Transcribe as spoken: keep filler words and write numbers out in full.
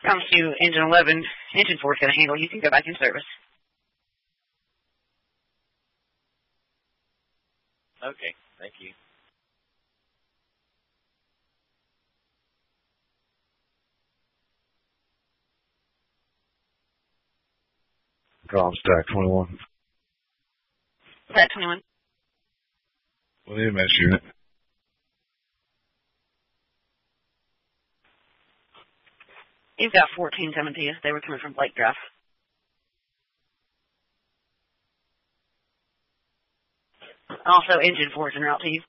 Comes to engine eleven. Engine four is going to handle. You can go back in service. Okay, thank you. Calm stack twenty-one. Stack twenty-one. What E M S unit? You've got fourteen coming to you. They were coming from Blake Drive. Also, engine four is en route to you.